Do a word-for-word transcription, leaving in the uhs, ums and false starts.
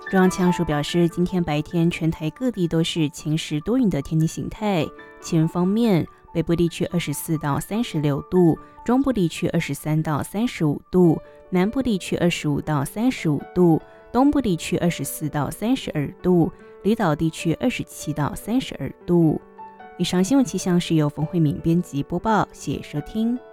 中央气象署表示，今天白天全台各地都是晴时多云的天气形态。气温方面，北部地区二十四到三十六度，中部地区二十三到三十五度，南部地区二十五到三十五度，东部地区二十四到三十二度，离岛地区二十七到三十二度。以上新闻气象是由冯慧敏编辑播报，谢谢收听。